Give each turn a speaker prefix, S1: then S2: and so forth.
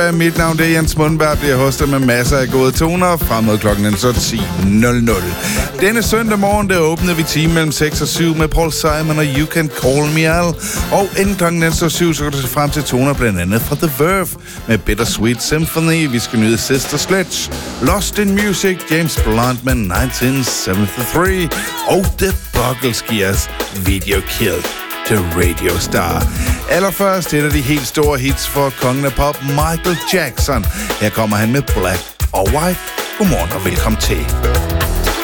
S1: Mit navn det er Jens Mundberg, bliver hostet med masser af gode toner frem mod klokken 10.00. Denne søndag morgen, der åbnede vi time mellem 6 og 7 med Paul Simon og You Can Call Me Al. Og inden klokken 7, så går det frem til toner blandt andet fra The Verve med Bittersweet Symphony. Vi skal nyde Sister Sledge, Lost in Music, James Blunt med 1973 og The Buggles Gears Video Kill til Radio Star. Allerførst et af de helt store hits for kongen af pop, Michael Jackson. Her kommer han med Black or White. Godmorgen og velkommen til.